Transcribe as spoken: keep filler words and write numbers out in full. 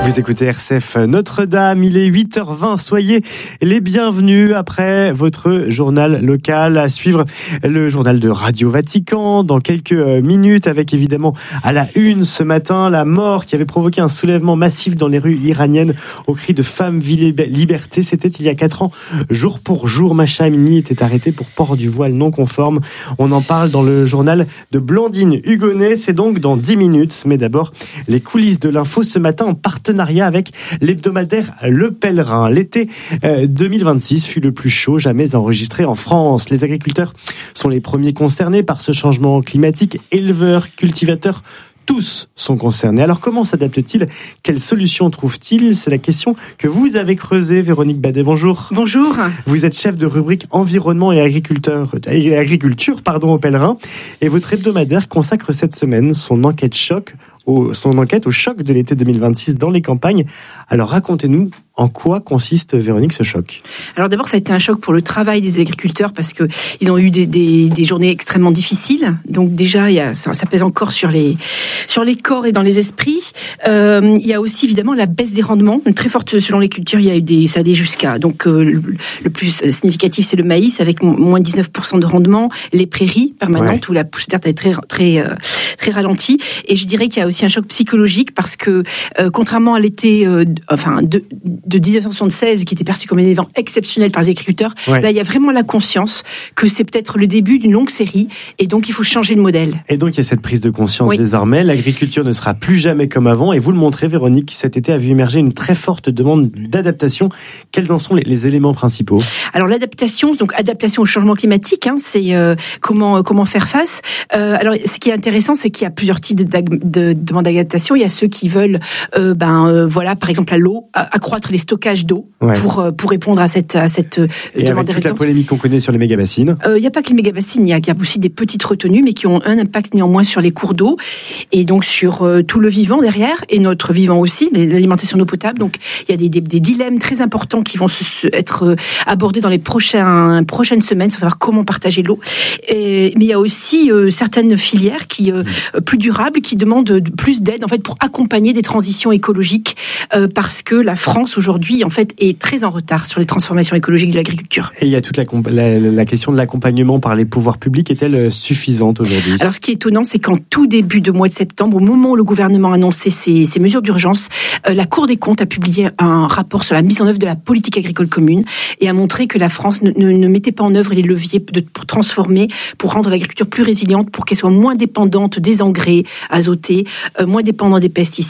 Vous écoutez R C F Notre-Dame, il est huit heures vingt, soyez les bienvenus après votre journal local. À suivre le journal de Radio Vatican dans quelques minutes, avec évidemment à la une ce matin la mort qui avait provoqué un soulèvement massif dans les rues iraniennes au cri de Femmes, vie, liberté. C'était il y a quatre ans, jour pour jour. Mahsa Amini était arrêté pour port du voile non conforme. On en parle dans le journal de Blandine Hugonnet, c'est donc dans dix minutes. Mais d'abord, les coulisses de l'info ce matin en partenariat avec l'hebdomadaire Le Pèlerin. L'été deux mille vingt-six fut le plus chaud jamais enregistré en France. Les agriculteurs sont les premiers concernés par ce changement climatique. Éleveurs, cultivateurs, tous sont concernés. Alors comment s'adaptent-ils ? Quelles solutions trouvent-ils ? C'est la question que vous avez creusée, Véronique Badet. Bonjour. Bonjour. Vous êtes chef de rubrique environnement et agriculteur, et agriculture pardon, au Pèlerin. Et votre hebdomadaire consacre cette semaine son enquête choc au, son enquête au choc de l'été deux mille vingt-six dans les campagnes. Alors racontez-nous, en quoi consiste, Véronique, ce choc ? Alors d'abord, ça a été un choc pour le travail des agriculteurs parce que ils ont eu des, des, des journées extrêmement difficiles. Donc déjà, il y a, ça, ça pèse encore sur les, sur les corps et dans les esprits. Euh, il y a aussi évidemment la baisse des rendements, une très forte selon les cultures. Il y a eu des, ça allait jusqu'à donc euh, le, le plus significatif, c'est le maïs avec moins dix-neuf pour cent de rendement, les prairies permanentes ouais. où la pousse d'herbe est très très euh, très ralentie. Et je dirais qu'il y a aussi un choc psychologique parce que euh, contrairement à l'été, euh, enfin de de dix-neuf cent soixante-seize, qui était perçu comme un événement exceptionnel par les agriculteurs, ouais. là, il y a vraiment la conscience que c'est peut-être le début d'une longue série, et donc il faut changer de modèle. Et donc il y a cette prise de conscience oui. désormais, l'agriculture ne sera plus jamais comme avant, et vous le montrez, Véronique, qui cet été a vu émerger une très forte demande d'adaptation. Quels en sont les, les éléments principaux ? Alors l'adaptation, donc adaptation au changement climatique, hein, c'est euh, comment, euh, comment faire face. Euh, alors ce qui est intéressant, c'est qu'il y a plusieurs types de, de, de demandes d'adaptation. Il y a ceux qui veulent, euh, ben, euh, voilà, par exemple à l'eau, accroître les stockages d'eau ouais. pour pour répondre à cette à cette et demande. Et avec toute la polémique qu'on connaît sur les méga-bassines. Il euh, n'y a pas que les méga-bassines, il y a, y a aussi des petites retenues, mais qui ont un impact néanmoins sur les cours d'eau et donc sur euh, tout le vivant derrière et notre vivant aussi, l'alimentation d'eau potable. Donc il y a des, des, des dilemmes très importants qui vont se, se, être euh, abordés dans les prochains prochaines semaines, sans savoir comment partager l'eau. Et, mais il y a aussi euh, certaines filières qui euh, plus durables qui demandent plus d'aide en fait pour accompagner des transitions écologiques euh, parce que la France aujourd'hui, en fait, est très en retard sur les transformations écologiques de l'agriculture. Et il y a toute la, la, la question de l'accompagnement par les pouvoirs publics. Est-elle suffisante aujourd'hui ? Alors, ce qui est étonnant, c'est qu'en tout début de mois de septembre, au moment où le gouvernement a annoncé ses, ses mesures d'urgence, euh, la Cour des comptes a publié un rapport sur la mise en œuvre de la politique agricole commune et a montré que la France ne, ne, ne mettait pas en œuvre les leviers de, pour transformer, pour rendre l'agriculture plus résiliente, pour qu'elle soit moins dépendante des engrais azotés, euh, moins dépendante des pesticides.